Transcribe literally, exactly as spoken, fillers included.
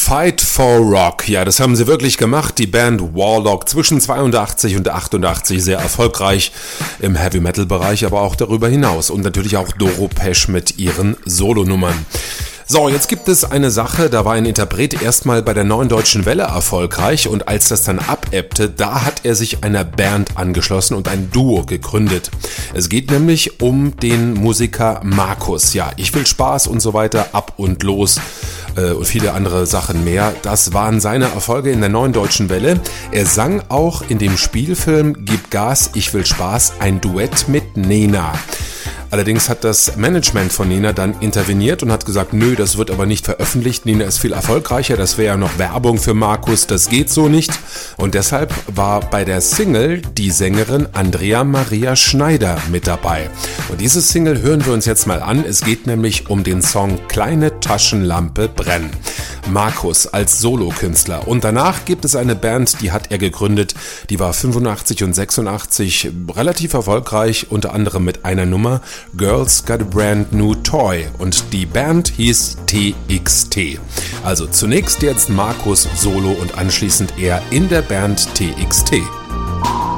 Fight for Rock. Ja, das haben sie wirklich gemacht. Die Band Warlock zwischen zweiundachtzig und achtundachtzig sehr erfolgreich im Heavy-Metal-Bereich, aber auch darüber hinaus. Und natürlich auch Doro Pesch mit ihren Solonummern. So, jetzt gibt es eine Sache, da war ein Interpret erstmal bei der Neuen Deutschen Welle erfolgreich und als das dann abebbte, da hat er sich einer Band angeschlossen und ein Duo gegründet. Es geht nämlich um den Musiker Markus. Ja, ich will Spaß und so weiter, ab und los äh, und viele andere Sachen mehr. Das waren seine Erfolge in der Neuen Deutschen Welle. Er sang auch in dem Spielfilm Gib Gas, ich will Spaß ein Duett mit Nena. Allerdings hat das Management von Nena dann interveniert und hat gesagt, nö, das wird aber nicht veröffentlicht. Nena ist viel erfolgreicher, das wäre ja noch Werbung für Markus, das geht so nicht. Und deshalb war bei der Single die Sängerin Andrea Maria Schneider mit dabei. Und diese Single hören wir uns jetzt mal an. Es geht nämlich um den Song Kleine Taschenlampe brennen. Markus als Solokünstler. Und danach gibt es eine Band, die hat er gegründet. Die war fünfundachtzig und sechsundachtzig relativ erfolgreich, unter anderem mit einer Nummer Girls Got a Brand New Toy. Und die Band hieß T X T. Also zunächst jetzt Markus Solo und anschließend er in der Band T X T.